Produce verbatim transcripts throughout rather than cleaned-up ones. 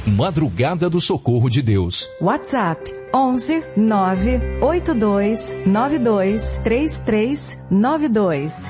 Madrugada do Socorro de Deus. WhatsApp onze nove oito dois nove dois três três nove dois.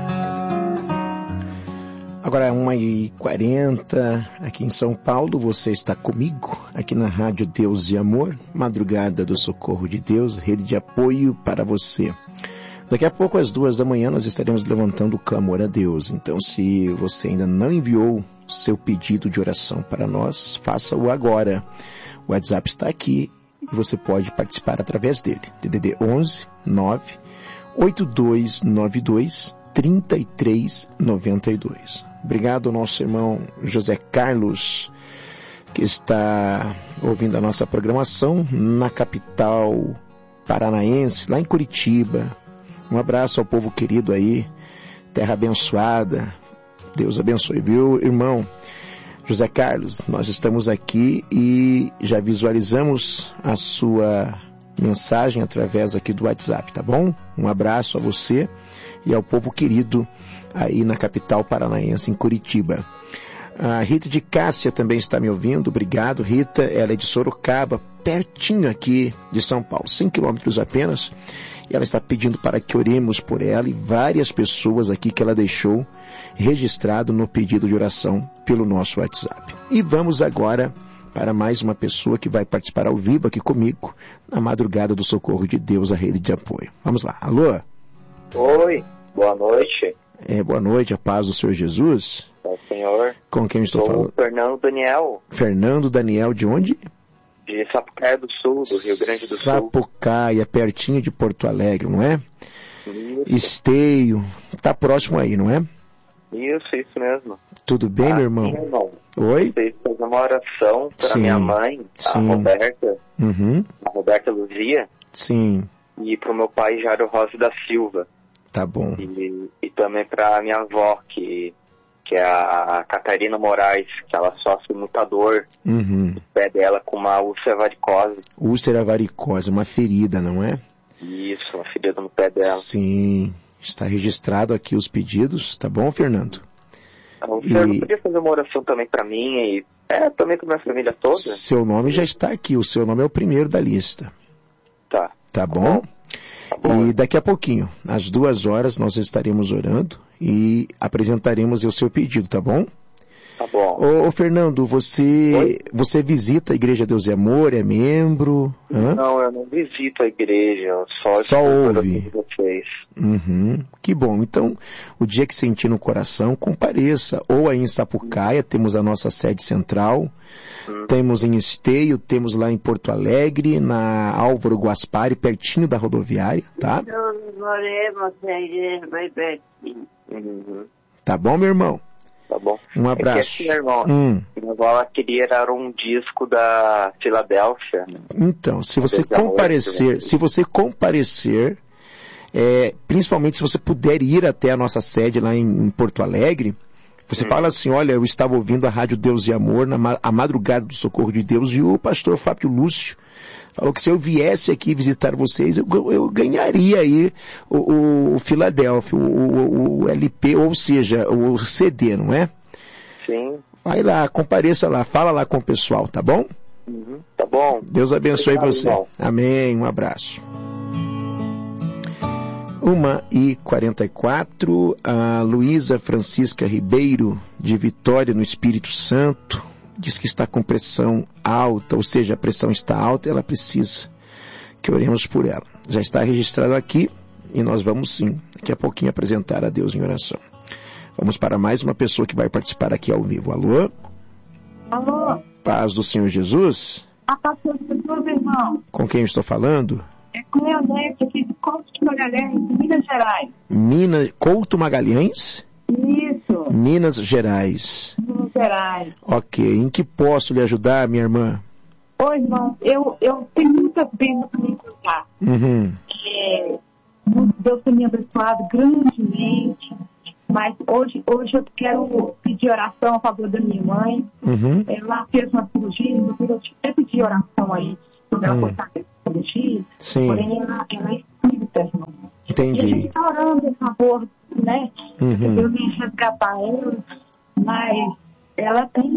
Agora é uma e quarenta aqui em São Paulo. Você está comigo aqui na Rádio Deus e Amor, Madrugada do Socorro de Deus, rede de apoio para você. Daqui a pouco, às duas da manhã, nós estaremos levantando o clamor a Deus. Então, se você ainda não enviou seu pedido de oração para nós, faça-o agora. O WhatsApp está aqui e você pode participar através dele. D D D onze nove oito dois nove dois três três nove dois. Obrigado ao nosso irmão José Carlos, que está ouvindo a nossa programação na capital paranaense, lá em Curitiba. Um abraço ao povo querido aí, terra abençoada. Deus abençoe, viu, irmão José Carlos? Nós estamos aqui e já visualizamos a sua mensagem através aqui do WhatsApp, tá bom? Um abraço a você e ao povo querido aí na capital paranaense, em Curitiba. A Rita de Cássia também está me ouvindo. Obrigado, Rita. Ela é de Sorocaba, pertinho aqui de São Paulo, cinco quilômetros apenas. E ela está pedindo para que oremos por ela e várias pessoas aqui que ela deixou registrado no pedido de oração pelo nosso WhatsApp. E vamos agora para mais uma pessoa que vai participar ao vivo aqui comigo na Madrugada do Socorro de Deus, a rede de apoio. Vamos lá. Alô? Oi, boa noite. É, boa noite, a paz do Senhor Jesus. É, senhor. Com quem eu estou Sou falando? Fernando Daniel. Fernando Daniel, de onde? De Sapucaia do Sul, do Rio Grande do Sul. Sapucaia, pertinho de Porto Alegre, não é? Isso. Esteio, tá próximo aí, não é? Isso, isso mesmo. Tudo bem, ah, meu irmão? Sim, irmão. Oi? Vocês fazer uma oração para minha mãe, a sim. Roberta, uhum. a Roberta Luzia. Sim. E para o meu pai, Jairo Rossi da Silva. Tá bom. E, e também para minha avó, que, que é a Catarina Moraes, que ela sofre muita dor uhum. no pé dela com uma úlcera varicose. Úlcera varicose, uma ferida, não é? Isso, uma ferida no pé dela. Sim, está registrado aqui os pedidos, tá bom, Fernando? O senhor não podia fazer uma oração também para mim e é, também para minha família toda? Seu nome já está aqui, o seu nome é o primeiro da lista. Tá. Tá bom? Tá bom. E daqui a pouquinho, às duas horas, nós estaremos orando e apresentaremos o seu pedido, tá bom? Tá bom. Ô, ô Fernando, você, você visita a Igreja Deus e Amor, é membro? Hã? Não, eu não visito a igreja, eu só, só ouve. Vocês. Uhum, que bom. Então, o dia que sentir no coração, compareça. Ou aí em Sapucaia, temos a nossa sede central, hum. temos em Esteio, temos lá em Porto Alegre, na Álvaro Guaspari, pertinho da rodoviária, tá? Uhum. Tá bom, meu irmão? Tá bom. Um abraço. É que assim, irmão, hum. minha avó ela queria era um disco da Filadélfia. Então, se você comparecer, se você comparecer, é, principalmente se você puder ir até a nossa sede lá em, em Porto Alegre, você hum. fala assim, olha, eu estava ouvindo a Rádio Deus e Amor, na a Madrugada do Socorro de Deus, e o pastor Fábio Lúcio falou que se eu viesse aqui visitar vocês, eu, eu ganharia aí o, o, o Filadélfia, o, o, o L P, ou seja, o C D, não é? Sim. Vai lá, compareça lá, fala lá com o pessoal, tá bom? Uhum, tá bom. Deus abençoe Obrigado, você. Irmão. Amém, um abraço. uma e quarenta e quatro, a Luísa Francisca Ribeiro, de Vitória, no Espírito Santo, diz que está com pressão alta, ou seja, a pressão está alta e ela precisa que oremos por ela. Já está registrado aqui e nós vamos sim, daqui a pouquinho, apresentar a Deus em oração. Vamos para mais uma pessoa que vai participar aqui ao vivo. Alô? Alô? Paz do Senhor Jesus? A paz do Senhor Jesus, irmão. Com quem eu estou falando? É com Leonete, aqui de Couto Magalhães, Minas Gerais. Minas, Couto Magalhães? Isso. Minas Gerais. Minas Gerais. Ok. Em que posso lhe ajudar, minha irmã? Oi, irmão. Eu, eu tenho muita pena para me contar. Uhum. É, Deus tem me abençoado grandemente. Mas hoje, hoje eu quero pedir oração a favor da minha mãe. Uhum. Ela fez uma cirurgia, eu até pedi oração aí sobre ela cortar a cirurgia. Sim. Porém, ela, ela é espírita, irmão. Entendi. E a gente está orando a favor, né? Uhum. Eu vim resgatar ela, mas ela tem,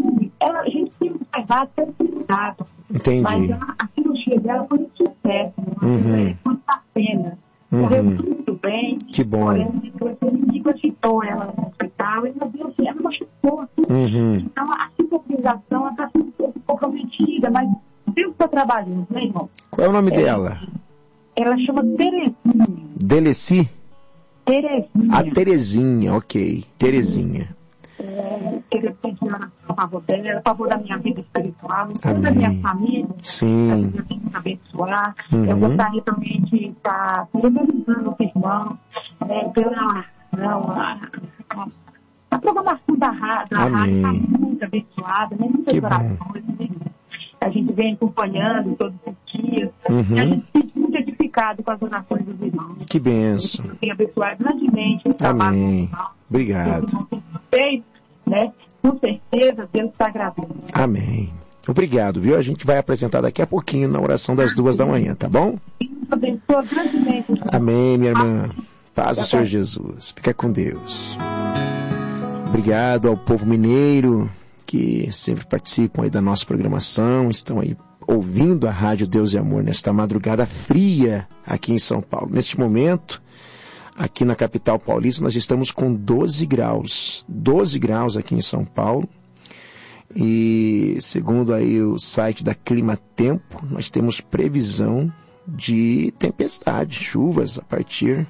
ela, a gente tem levado pelo cuidado. Entendi. Mas a, a cirurgia dela foi um sucesso. Uhum. Foi a pena. Uhum. Correu muito bem. Que bom. Porém, o médico agitou ela no hospital e ela viu assim, ela machucou. Uhum. Então, a cicatrização está sendo um pouco comprometida, mas Deus está trabalhando, né, irmão? Qual é o nome ela, dela? Ela chama Terezinha. Deleci? Terezinha. A Terezinha, ok. Terezinha. É, queria pedir oração a favor dela, a favor da minha vida espiritual, toda Amém. a minha família. Sim. A gente tem que abençoar. Uhum. Eu gostaria também de estar parabenizando os irmãos é, pela não, a, a, a programação da, da rádio está muito abençoada, né? Muitas orações, né? A gente vem acompanhando todos os dias. Uhum. E a gente se sente muito edificado com as orações dos irmãos. Que benção. A gente tem abençoado grandemente o trabalho Amém. dos irmãos. Obrigado. Feito, né? Com certeza Deus está agradando. Amém. Obrigado, viu? A gente vai apresentar daqui a pouquinho na oração das duas da manhã, tá bom? Deus abençoa grandemente. Amém, minha irmã. Paz do Senhor Jesus. Fica com Deus. Obrigado ao povo mineiro que sempre participam aí da nossa programação, estão aí ouvindo a Rádio Deus e Amor nesta madrugada fria aqui em São Paulo. Neste momento, aqui na capital paulista, nós estamos com doze graus. doze graus aqui em São Paulo. E segundo aí o site da Clima Tempo, nós temos previsão de tempestade, chuvas a partir,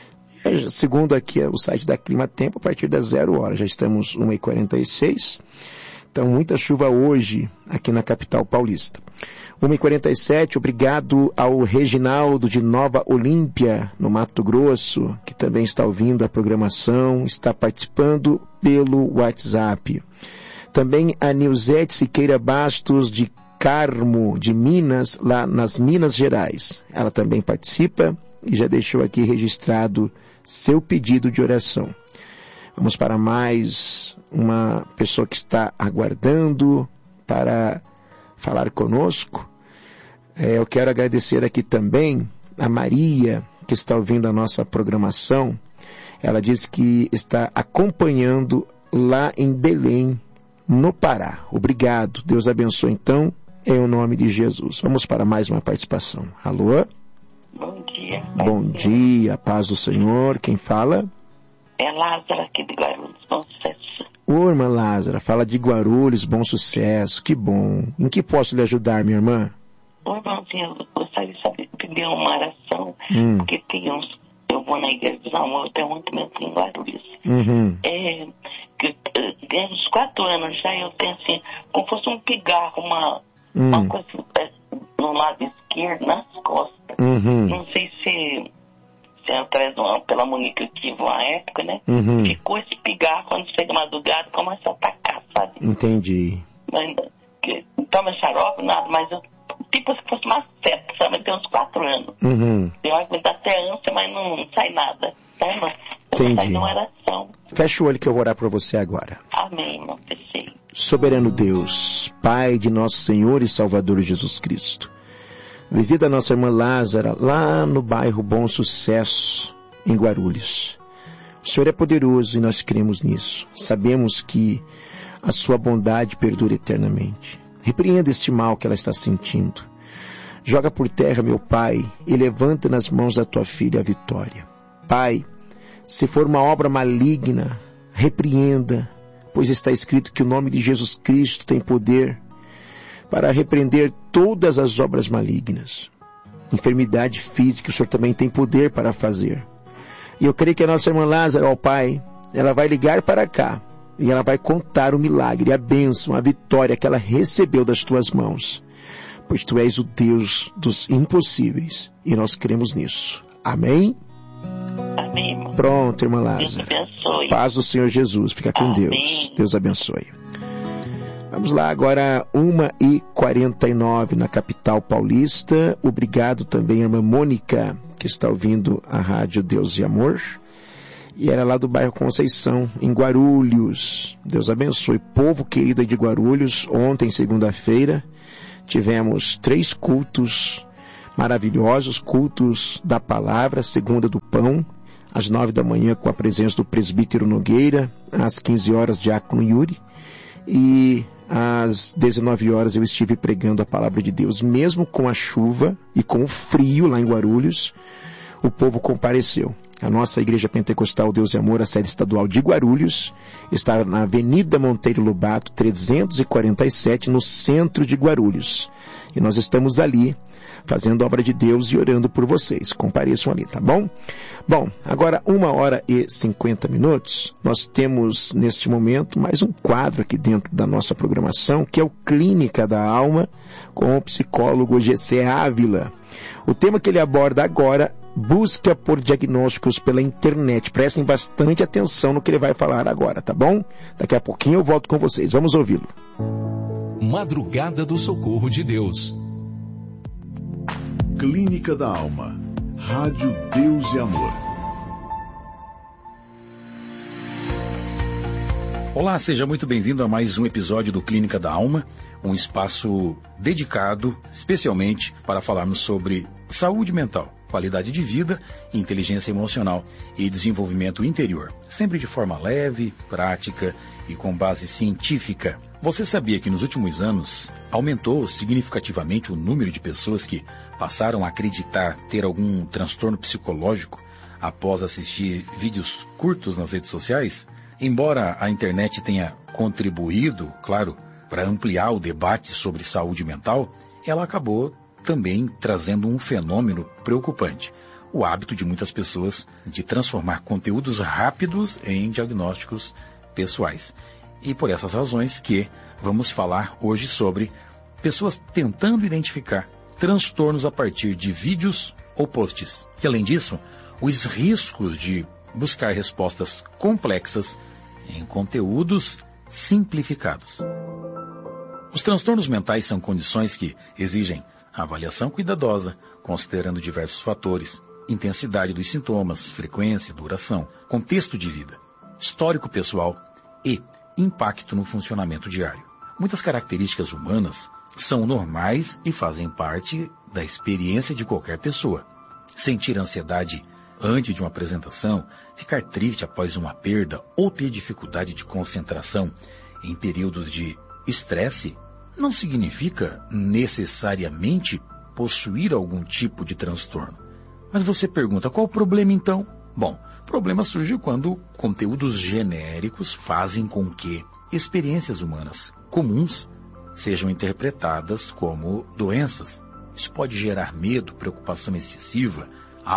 segundo aqui o site da Clima Tempo, a partir das zero hora. Já estamos uma e quarenta e seis. Então, muita chuva hoje aqui na capital paulista. uma e quarenta e sete, obrigado ao Reginaldo de Nova Olímpia, no Mato Grosso, que também está ouvindo a programação, está participando pelo WhatsApp. Também a Nilzete Siqueira Bastos de Carmo, de Minas, lá nas Minas Gerais. Ela também participa e já deixou aqui registrado seu pedido de oração. Vamos para mais uma pessoa que está aguardando para falar conosco. É, eu quero agradecer aqui também a Maria, que está ouvindo a nossa programação. Ela diz que está acompanhando lá em Belém, no Pará. Obrigado. Deus abençoe então, em o nome de Jesus. Vamos para mais uma participação. Alô? Bom dia. Bom dia, paz do Senhor. Quem fala? É Lázara aqui de Guarulhos, bom sucesso. Ô, irmã Lázara, fala de Guarulhos, bom sucesso, que bom. Em que posso lhe ajudar, minha irmã? Ô, irmãozinho, eu gostaria de saber, pedir uma oração, hum. porque tem uns, eu vou na Igreja dos Amor, eu tenho muito tempo em Guarulhos. Uhum. É, que tem uns quatro anos já, eu tenho assim, como fosse um pigarro, uma, hum. uma coisa no lado esquerdo, nas costas. Uhum. Não sei se... atrás pela Monique eu tive uma época, né? Uhum. Ficou esse pigarro quando chega madrugada, começa a atacar, sabe? Entendi. Mas, que, toma xarope, nada, mas eu, tipo se fosse uma seta, sabe? Tem uns quatro anos. Uhum. Eu aguento até ânsia, mas não, não sai nada, tá, irmã? Entendi. Sai de uma oração. Fecha o olho que eu vou orar por você agora. Amém, irmão, fechei. Soberano Deus, Pai de nosso Senhor e Salvador Jesus Cristo, visita a nossa irmã Lázara lá no bairro Bom Sucesso, em Guarulhos. O Senhor é poderoso e nós cremos nisso. Sabemos que a sua bondade perdura eternamente. Repreenda este mal que ela está sentindo. Joga por terra, meu Pai, e levanta nas mãos da tua filha a vitória. Pai, se for uma obra maligna, repreenda, pois está escrito que o nome de Jesus Cristo tem poder para repreender todas as obras malignas. Enfermidade física, o Senhor também tem poder para fazer. E eu creio que a nossa irmã Lázara, ó Pai, ela vai ligar para cá e ela vai contar o milagre, a bênção, a vitória que ela recebeu das tuas mãos. Pois tu és o Deus dos impossíveis e nós cremos nisso. Amém? Amém, irmão. Pronto, irmã Lázara. Deus abençoe. Paz do Senhor Jesus. Fica com Amém. Deus. Deus abençoe. Vamos lá, agora uma e quarenta e nove na capital paulista. Obrigado também a irmã Mônica, que está ouvindo a Rádio Deus e Amor. E era lá do bairro Conceição, em Guarulhos. Deus abençoe. Povo querido aí de Guarulhos, ontem, segunda-feira, tivemos três cultos maravilhosos, cultos da palavra, segunda do pão, às nove da manhã com a presença do presbítero Nogueira, às quinze horas diácono Yuri, e às dezenove horas eu estive pregando a palavra de Deus. Mesmo com a chuva e com o frio lá em Guarulhos, o povo compareceu. A nossa Igreja Pentecostal Deus e Amor, a sede estadual de Guarulhos, está na Avenida Monteiro Lobato, trezentos e quarenta e sete, no centro de Guarulhos. E nós estamos ali, fazendo a obra de Deus e orando por vocês. Compareçam ali, tá bom? Bom, agora uma hora e cinquenta minutos, nós temos neste momento mais um quadro aqui dentro da nossa programação, que é o Clínica da Alma, com o psicólogo G C Ávila. O tema que ele aborda agora, busca por diagnósticos pela internet. Prestem bastante atenção no que ele vai falar agora, tá bom? Daqui a pouquinho eu volto com vocês. Vamos ouvi-lo. Madrugada do Socorro de Deus. Clínica da Alma. Rádio Deus e Amor. Olá, seja muito bem-vindo a mais um episódio do Clínica da Alma, um espaço dedicado especialmente para falarmos sobre saúde mental, qualidade de vida, inteligência emocional e desenvolvimento interior, sempre de forma leve, prática e com base científica. Você sabia que nos últimos anos aumentou significativamente o número de pessoas que passaram a acreditar ter algum transtorno psicológico após assistir vídeos curtos nas redes sociais? Embora a internet tenha contribuído, claro, para ampliar o debate sobre saúde mental, ela acabou também trazendo um fenômeno preocupante: o hábito de muitas pessoas de transformar conteúdos rápidos em diagnósticos pessoais. E por essas razões que vamos falar hoje sobre pessoas tentando identificar transtornos a partir de vídeos ou posts. E além disso, os riscos de buscar respostas complexas em conteúdos simplificados. Os transtornos mentais são condições que exigem avaliação cuidadosa, considerando diversos fatores: intensidade dos sintomas, frequência, duração, contexto de vida, histórico pessoal e impacto no funcionamento diário. Muitas características humanas são normais e fazem parte da experiência de qualquer pessoa. Sentir ansiedade antes de uma apresentação, ficar triste após uma perda ou ter dificuldade de concentração em períodos de estresse não significa necessariamente possuir algum tipo de transtorno. Mas você pergunta, qual o problema então? Bom, o problema surge quando conteúdos genéricos fazem com que experiências humanas comuns sejam interpretadas como doenças. Isso pode gerar medo, preocupação excessiva,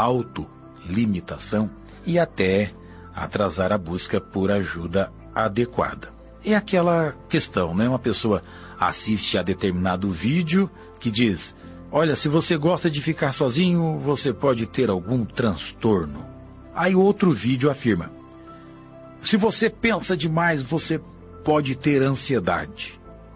autolimitação e até atrasar a busca por ajuda adequada. É aquela questão, né? Uma pessoa assiste a determinado vídeo que diz: olha, se você gosta de ficar sozinho, você pode ter algum transtorno. Aí outro vídeo afirma: se você pensa demais, você pode ter ansiedade.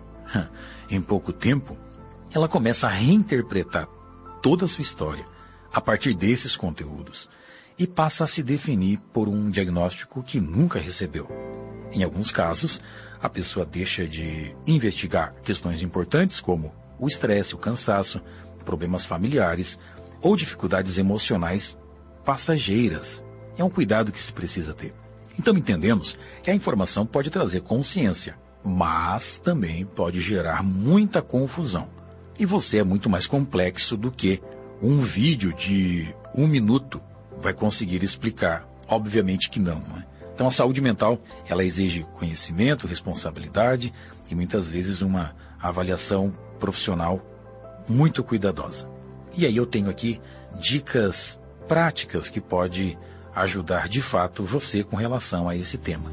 Em pouco tempo, ela começa a reinterpretar toda a sua história a partir desses conteúdos e passa a se definir por um diagnóstico que nunca recebeu. Em alguns casos, a pessoa deixa de investigar questões importantes como o estresse, o cansaço, problemas familiares ou dificuldades emocionais passageiras. É um cuidado que se precisa ter. Então entendemos que a informação pode trazer consciência, mas também pode gerar muita confusão. E você é muito mais complexo do que um vídeo de um minuto vai conseguir explicar. Obviamente que não, não é? Então a saúde mental, ela exige conhecimento, responsabilidade e muitas vezes uma avaliação profissional muito cuidadosa. E aí eu tenho aqui dicas práticas que podem ajudar de fato você com relação a esse tema.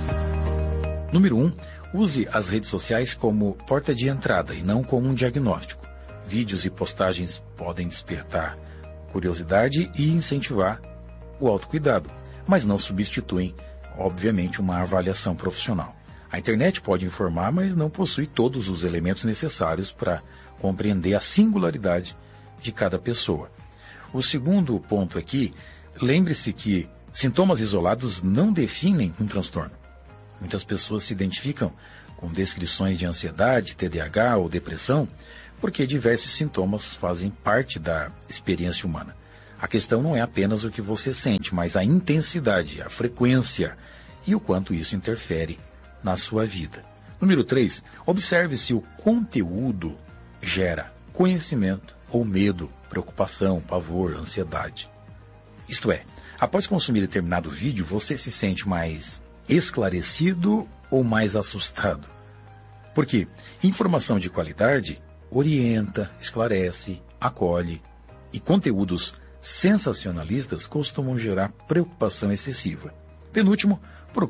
Número um, use as redes sociais como porta de entrada e não como um diagnóstico. Vídeos e postagens podem despertar curiosidade e incentivar o autocuidado, mas não substituem, obviamente, uma avaliação profissional. A internet pode informar, mas não possui todos os elementos necessários para compreender a singularidade de cada pessoa. O segundo ponto aqui, lembre-se que sintomas isolados não definem um transtorno. Muitas pessoas se identificam com descrições de ansiedade, T D A H ou depressão, porque diversos sintomas fazem parte da experiência humana. A questão não é apenas o que você sente, mas a intensidade, a frequência e o quanto isso interfere na sua vida. Número três, observe se o conteúdo gera conhecimento ou medo, preocupação, pavor, ansiedade. Isto é, após consumir determinado vídeo, você se sente mais esclarecido ou mais assustado? Porque informação de qualidade orienta, esclarece, acolhe, e conteúdos sensacionalistas costumam gerar preocupação excessiva. Penúltimo,